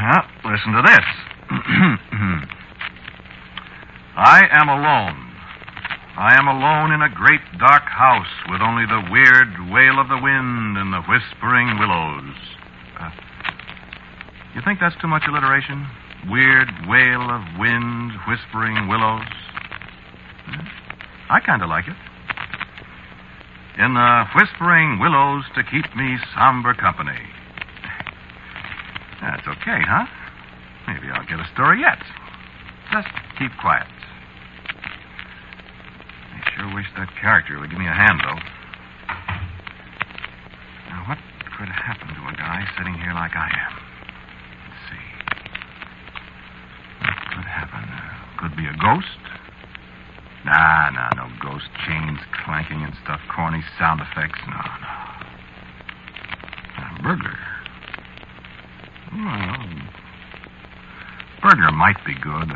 Well, listen to this. I am alone. I am alone in a great dark house with only the weird wail of the wind and the whispering willows. You think that's too much alliteration? Weird wail of wind, whispering willows? I kind of like it. In the whispering willows to keep me somber company. That's okay, huh? Maybe I'll get a story yet. Just keep quiet. I sure wish that character would give me a hand, though. Now, what could happen to a guy sitting here like I am? Let's see. What could happen? Could be a ghost? Nah, no ghost. Chains clanking and stuff, corny sound effects. No. A burglar. Well, burglar might be good.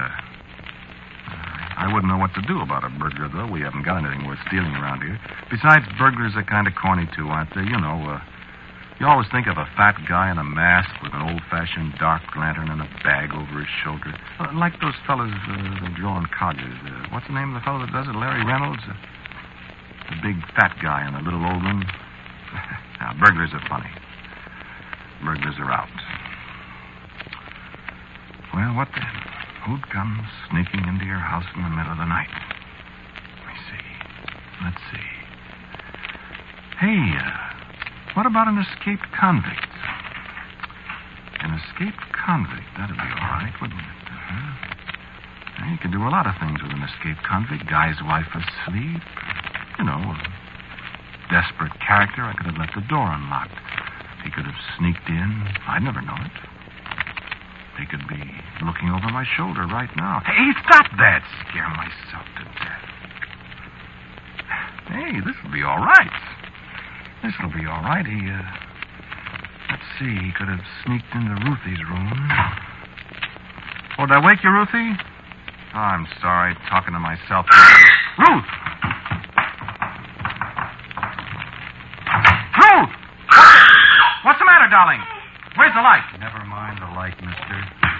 I wouldn't know what to do about a burglar, though. We haven't got anything worth stealing around here. Besides, burglars are kind of corny, too, aren't they? You know, you always think of a fat guy in a mask with an old-fashioned dark lantern and a bag over his shoulder. Like those fellas that draw on codgers. What's the name of the fellow that does it? Larry Reynolds? The big fat guy and the little old one. Now, burglars are funny. Burglars are out. Well, what then? Who'd come sneaking into your house in the middle of the night? Let's see. Hey, what about an escaped convict? An escaped convict, that'd be all right, wouldn't it? You could do a lot of things with an escaped convict. Guy's wife asleep. You know, a desperate character. I could have left the door unlocked. He could have sneaked in. I'd never know it. He could be looking over my shoulder right now. Hey, stop that! Scare myself to death. Hey, this'll be all right. This'll be all right. Let's see, he could have sneaked into Ruthie's room. Oh, did I wake you, Ruthie? Oh, I'm sorry, talking to myself. Ruth! Ruth! What's the matter, darling? Where's the light? Never mind the light, mister.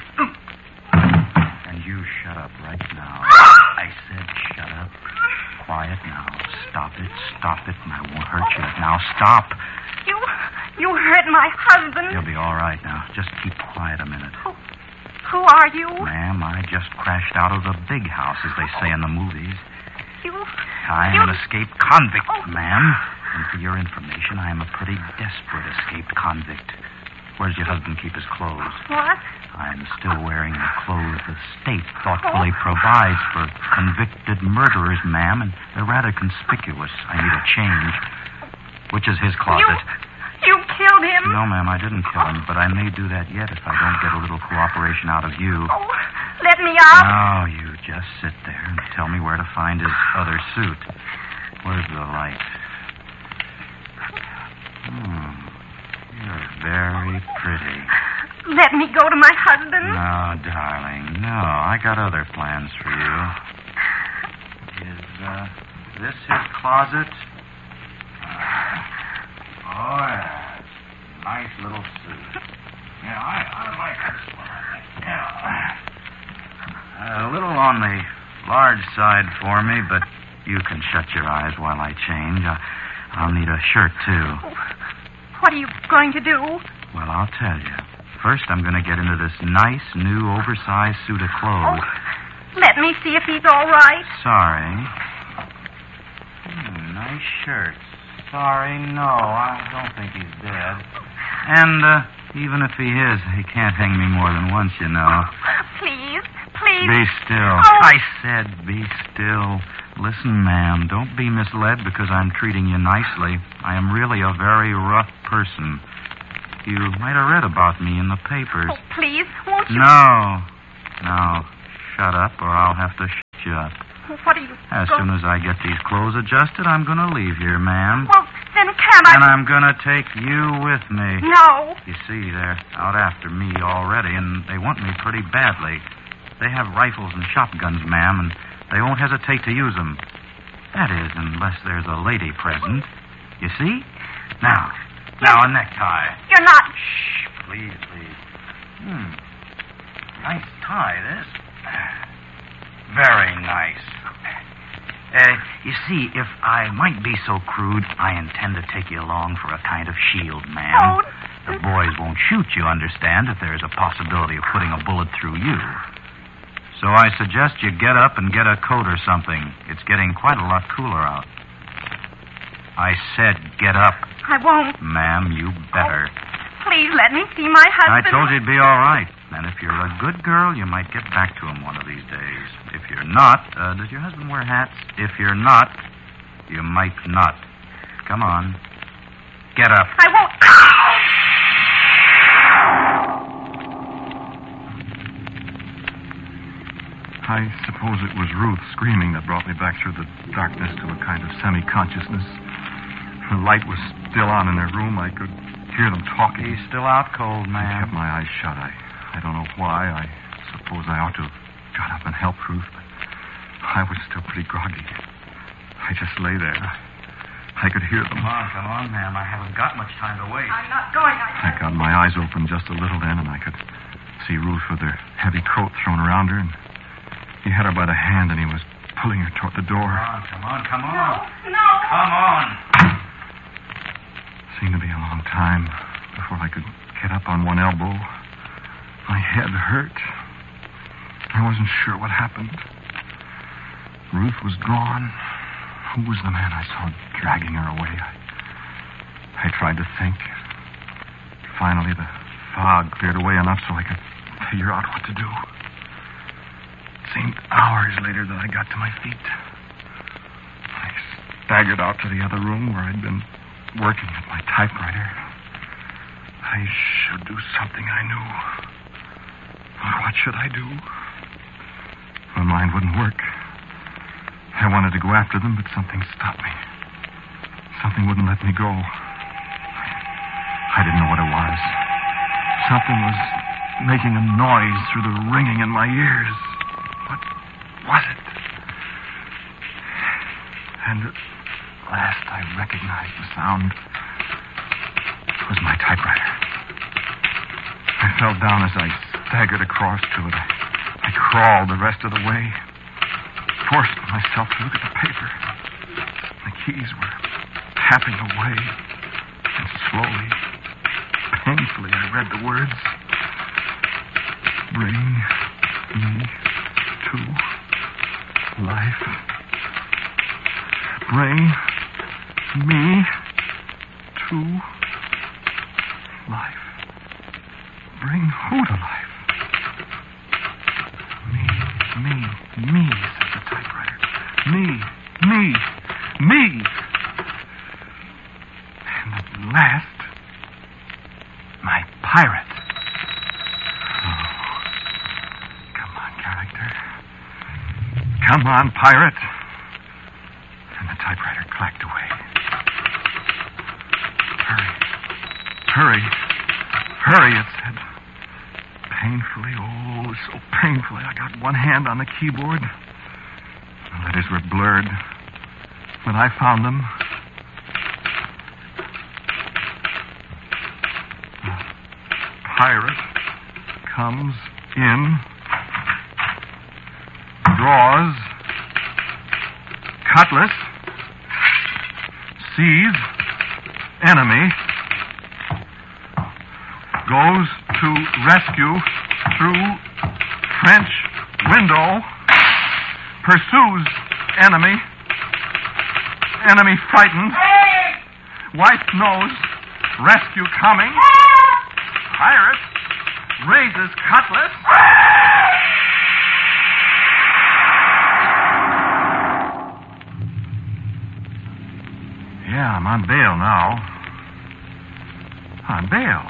And you shut up right now. I said shut up. Quiet now. Stop it, and I won't hurt you. Now stop. You hurt my husband. You'll be all right now. Just keep quiet a minute. Who are you? Ma'am, I just crashed out of the big house, as they say in the movies. I am an escaped convict, ma'am. And for your information, I am a pretty desperate escaped convict. Where does your husband keep his clothes? What? I'm still wearing the clothes the state thoughtfully provides for convicted murderers, ma'am, and they're rather conspicuous. I need a change. Which is his closet? You killed him? No, ma'am, I didn't kill him, but I may do that yet if I don't get a little cooperation out of you. Oh, let me out. No, you just sit there and tell me where to find his other suit. Where's the light? You're very pretty. Let me go to my husband. No, darling, no. I got other plans for you. Is this his closet? Oh, yeah. Nice little suit. Yeah, I like this one. Yeah. A little on the large side for me, but you can shut your eyes while I change. I'll need a shirt, too. What are you going to do? Well, I'll tell you. First, I'm going to get into this nice, new, oversized suit of clothes. Let me see if he's all right. Sorry. Nice shirt. Sorry, no, I don't think he's dead. And even if he is, he can't hang me more than once, you know. Please. Be still. Oh. I said be still. Listen, ma'am, don't be misled because I'm treating you nicely. I am really a very rough person. You might have read about me in the papers. Oh, please, won't you? No. Shut up or I'll have to shut you up. What are you... As soon as I get these clothes adjusted, I'm going to leave here, ma'am. Well, then can't I... And I'm going to take you with me. No. You see, they're out after me already, and they want me pretty badly. They have rifles and shotguns, ma'am, and they won't hesitate to use them. That is, unless there's a lady present. You see? Now, a necktie. You're not... Shh, please. try this. Very nice. You see, if I might be so crude, I intend to take you along for a kind of shield, ma'am. Oh. The boys won't shoot you, understand, if there's a possibility of putting a bullet through you. So I suggest you get up and get a coat or something. It's getting quite a lot cooler out. I said get up. I won't. Ma'am, you better. Please let me see my husband. I told you it'd be all right. And if you're a good girl, you might get back to him one of these days. If you're not, does your husband wear hats? If you're not, you might not. Come on. Get up. I won't. I suppose it was Ruth screaming that brought me back through the darkness to a kind of semi-consciousness. The light was still on in their room. I could hear them talking. He's still out cold, I ma'am. kept my eyes shut. I don't know why. I suppose I ought to have got up and helped Ruth, but I was still pretty groggy. I just lay there. I could hear them. Come on, ma'am. I haven't got much time to waste. I'm not going. I got my eyes open just a little then, and I could see Ruth with her heavy coat thrown around her, and he had her by the hand, and he was pulling her toward the door. Come on. No. Come on. Seemed to be a long time before I could get up on one elbow. My head hurt. I wasn't sure what happened. Ruth was gone. Who was the man I saw dragging her away? I tried to think. Finally, the fog cleared away enough so I could figure out what to do. It seemed hours later that I got to my feet. I staggered out to the other room where I'd been working at my typewriter. I should do something I knew. What should I do? My mind wouldn't work. I wanted to go after them, but something stopped me. Something wouldn't let me go. I didn't know what it was. Something was making a noise through the ringing in my ears. What was it? And at last I recognized the sound. It was my typewriter. I fell down as I staggered across to it. I crawled the rest of the way, forced myself to look at the paper. The keys were tapping away, and slowly, painfully, I read the words. Bring me to life. Bring me to life. Bring who to life? Me, said the typewriter. Me. And at last, my pirate. Oh, come on, character. Come on, pirate. And the typewriter clacked away. Hurry, it said. Painfully, oh, so painfully. I got one hand on the keyboard. The letters were blurred. When I found them, pirate comes in, draws, cutlass, sees, enemy, goes to rescue through French window, pursues enemy frightened, wife knows, rescue coming, pirate raises cutlass. Yeah, I'm on bail now. On bail?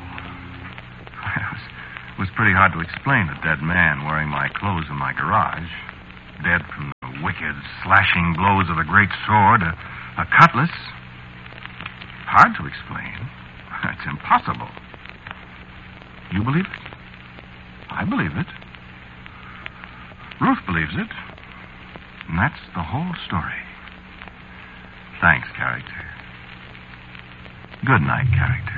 It was pretty hard to explain a dead man wearing my clothes in my garage. Dead from the wicked, slashing blows of a great sword, a cutlass. Hard to explain. It's impossible. You believe it? I believe it. Ruth believes it. And that's the whole story. Thanks, character. Good night, character.